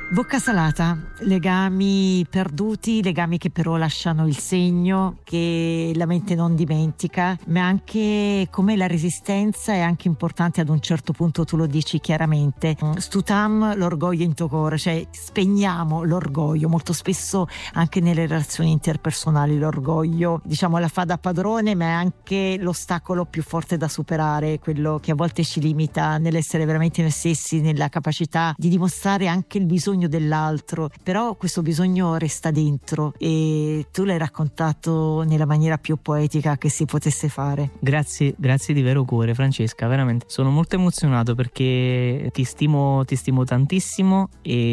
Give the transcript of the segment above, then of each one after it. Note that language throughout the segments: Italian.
Bocca salata, legami perduti, legami che però lasciano il segno, che la mente non dimentica, ma anche come la resistenza è anche importante ad un certo punto, tu lo dici chiaramente. Stutam l'orgoglio in tuo cuore, cioè spegniamo l'orgoglio, molto spesso anche nelle relazioni interpersonali l'orgoglio, diciamo, la fa da padrone, ma è anche l'ostacolo più forte da superare, quello che a volte ci limita nell'essere veramente noi stessi, nella capacità di dimostrare anche il bisogno dell'altro, però questo bisogno resta dentro e tu l'hai raccontato nella maniera più poetica che si potesse fare. Grazie di vero cuore, Francesca, veramente sono molto emozionato perché ti stimo tantissimo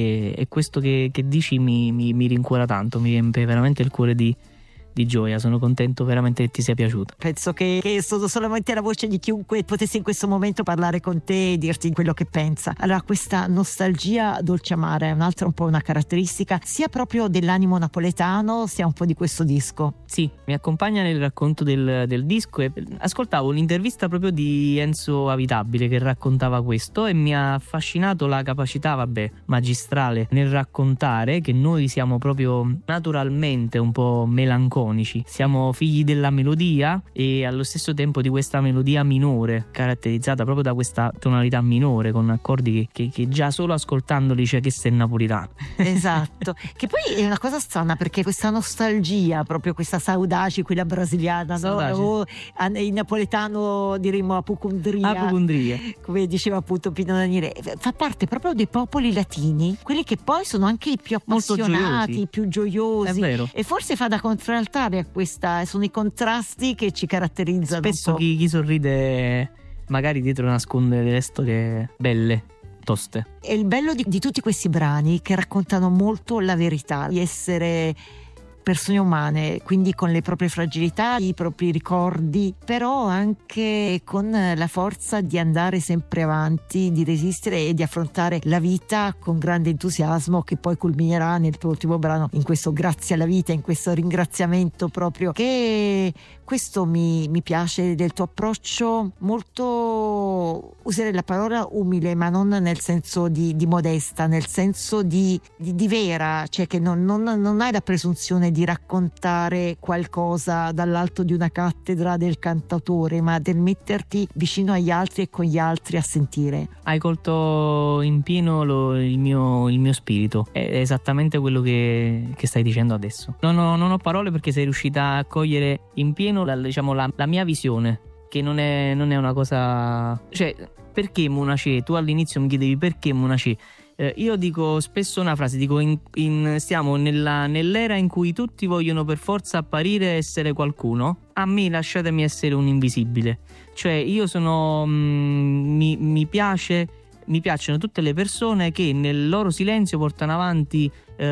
e questo che dici mi rincuora tanto, mi riempie veramente il cuore di gioia. Sono contento veramente che ti sia piaciuto. Penso che sono solamente la voce di chiunque potesse in questo momento parlare con te e dirti quello che pensa. Allora, questa nostalgia dolce amara è un'altra, un po' una caratteristica sia proprio dell'animo napoletano, sia un po' di questo disco. Sì, mi accompagna nel racconto del disco e ascoltavo un'intervista proprio di Enzo Avitabile che raccontava questo e mi ha affascinato la capacità, magistrale nel raccontare che noi siamo proprio naturalmente un po' melanconici. Siamo figli della melodia e allo stesso tempo di questa melodia minore, caratterizzata proprio da questa tonalità minore con accordi che già solo ascoltandoli c'è che sei napolitano. Esatto, che poi è una cosa strana perché questa nostalgia, proprio questa saudade, quella brasiliana, no? O in napoletano diremmo apocondria, come diceva appunto Pino Daniele, fa parte proprio dei popoli latini, quelli che poi sono anche i più appassionati, i più gioiosi. È vero. E forse fa da contraltare a questa, sono i contrasti che ci caratterizzano. Spesso chi sorride magari dietro nasconde delle storie belle, toste. E il bello di tutti questi brani che raccontano molto la verità, di essere persone umane, quindi con le proprie fragilità, i propri ricordi, però anche con la forza di andare sempre avanti, di resistere e di affrontare la vita con grande entusiasmo, che poi culminerà nel tuo ultimo brano in questo grazie alla vita, in questo ringraziamento proprio, che questo mi piace del tuo approccio, molto, userei la parola umile, ma non nel senso di modesta, nel senso di vera, cioè che non hai la presunzione di raccontare qualcosa dall'alto di una cattedra del cantautore, ma del metterti vicino agli altri e con gli altri a sentire. Hai colto in pieno il mio spirito, è esattamente quello che stai dicendo adesso. Non ho parole perché sei riuscita a cogliere in pieno la mia visione, che non è una cosa, cioè, perché Monacè? Tu all'inizio mi chiedevi perché Monacè. Io dico spesso una frase, dico stiamo nell'era in cui tutti vogliono per forza apparire e essere qualcuno. A me lasciatemi essere un invisibile. Cioè io sono mi piacciono tutte le persone che nel loro silenzio portano avanti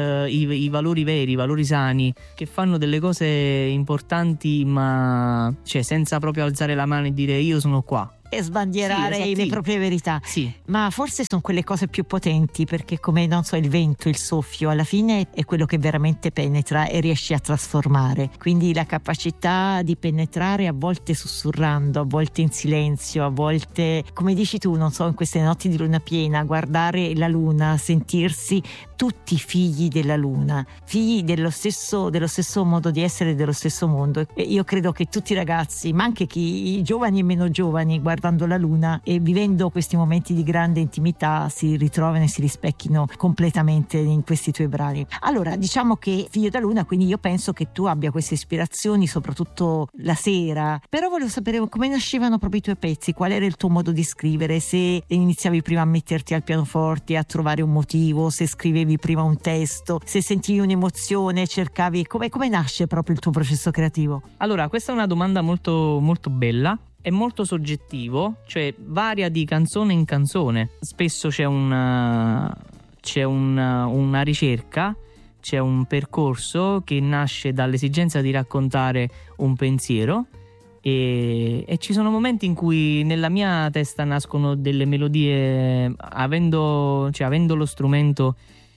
i valori veri, i valori sani, che fanno delle cose importanti, ma cioè senza proprio alzare la mano e dire io sono qua. E sbandierare le proprie verità. Sì. Ma forse sono quelle cose più potenti, perché come, non so, il vento, il soffio, alla fine è quello che veramente penetra e riesce a trasformare. Quindi la capacità di penetrare, a volte sussurrando, a volte in silenzio, a volte, come dici tu, non so, in queste notti di luna piena, guardare la luna, sentirsi tutti figli della luna, figli dello stesso modo di essere, dello stesso mondo. E io credo che tutti i ragazzi, ma anche i giovani e meno giovani, guardando la luna e vivendo questi momenti di grande intimità, si ritrovano e si rispecchino completamente in questi tuoi brani. Allora, diciamo che figlio da luna, quindi io penso che tu abbia queste ispirazioni soprattutto la sera, però volevo sapere come nascevano proprio i tuoi pezzi, qual era il tuo modo di scrivere, se iniziavi prima a metterti al pianoforte a trovare un motivo, se scrivevi prima un testo, se sentivi un'emozione, cercavi, come nasce proprio il tuo processo creativo? Allora, questa è una domanda molto molto bella. È molto soggettivo, cioè varia di canzone in canzone. Spesso c'è una ricerca, c'è un percorso che nasce dall'esigenza di raccontare un pensiero e ci sono momenti in cui nella mia testa nascono delle melodie avendo lo strumento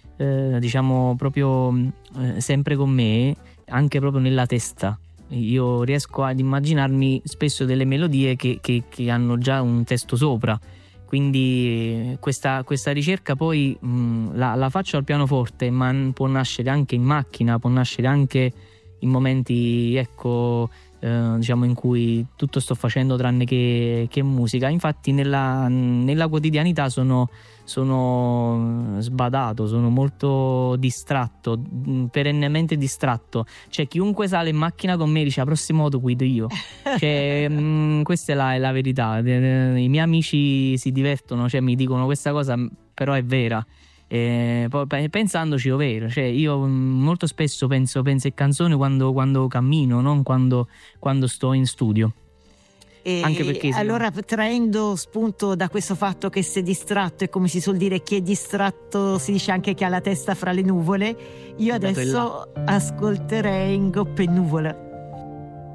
proprio sempre con me, anche proprio nella testa. Io riesco ad immaginarmi spesso delle melodie che hanno già un testo sopra Quindi questa ricerca poi la faccio al pianoforte, ma può nascere anche in macchina, può nascere anche in momenti, ecco, diciamo, in cui tutto sto facendo tranne che musica. Infatti nella quotidianità sono sbadato, sono molto distratto, perennemente distratto. Cioè, chiunque sale in macchina con me dice: la prossima volta guido io. Cioè, questa è la verità. I miei amici si divertono, cioè mi dicono questa cosa, però è vera. Poi pensandoci, è vero. Cioè, io molto spesso penso a canzoni quando cammino, non quando sto in studio. Anche perché allora, traendo spunto da questo fatto che sei distratto, e come si suol dire, chi è distratto si dice anche che ha la testa fra le nuvole, io adesso ascolterei Ngoppe Nuvola.